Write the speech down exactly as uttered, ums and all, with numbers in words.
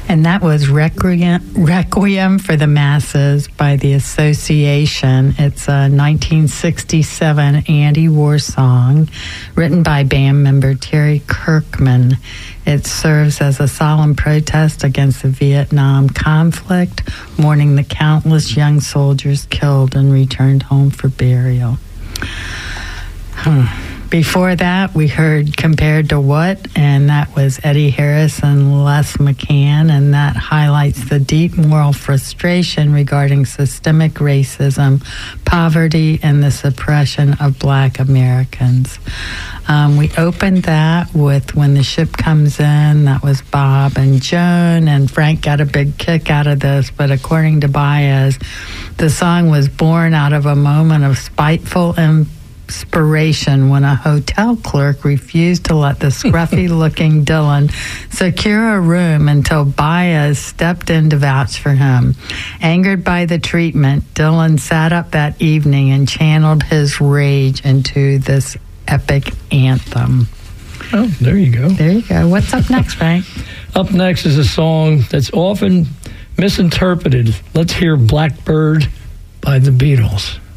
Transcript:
And that was Requiem, Requiem for the Masses by the Association. It's a nineteen sixty-seven anti-war song written by band member Terry Kirkman. It serves as a solemn protest against the Vietnam conflict, mourning the countless young soldiers killed and returned home for burial. Hmm. Before that, we heard Compared to What, and that was Eddie Harris and Les McCann, and that highlights the deep moral frustration regarding systemic racism, poverty, and the suppression of Black Americans. Um, we opened that with When the Ship Comes In. That was Bob and Joan, and Frank got a big kick out of this, but according to Baez, the song was born out of a moment of spiteful and inspiration when a hotel clerk refused to let the scruffy-looking Dylan secure a room until Baez stepped in to vouch for him. Angered by the treatment, Dylan sat up that evening and channeled his rage into this epic anthem. Oh, there you go. There you go. What's up next, Frank? Up next is a song that's often misinterpreted. Let's hear Blackbird by the Beatles.